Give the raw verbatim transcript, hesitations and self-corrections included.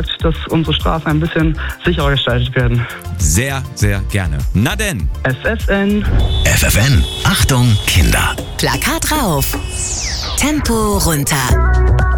dass unsere Straßen ein bisschen sicherer gestaltet werden. Sehr, sehr gerne. Na denn. S S N. F F N, Achtung, Kinder. Plakat rauf. Tempo runter.